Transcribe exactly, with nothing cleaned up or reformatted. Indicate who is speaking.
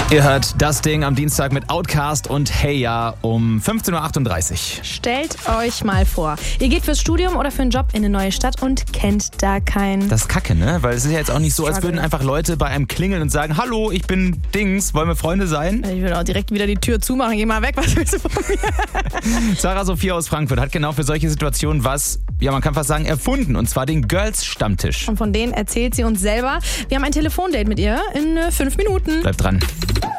Speaker 1: Ihr hört das Ding am Dienstag mit Outkast und Hey Ya um fünfzehn Uhr achtunddreißig.
Speaker 2: Stellt euch mal vor, ihr geht fürs Studium oder für einen Job in eine neue Stadt und kennt da keinen.
Speaker 1: Das ist kacke, ne? Weil es ist ja jetzt auch nicht so, als
Speaker 2: Struggle.
Speaker 1: würden einfach Leute bei einem klingeln und sagen, hallo, ich bin Dings, wollen wir Freunde sein?
Speaker 2: Ich will auch direkt wieder die Tür zumachen, geh mal weg, was willst du von mir?
Speaker 1: Sarah Sophia aus Frankfurt hat genau für solche Situationen was, ja man kann fast sagen, erfunden. Und zwar den Girls-Stammtisch.
Speaker 2: Und von denen erzählt sie uns selber. Wir haben ein Telefondate mit ihr in äh, fünf Minuten.
Speaker 1: Bleibt dran.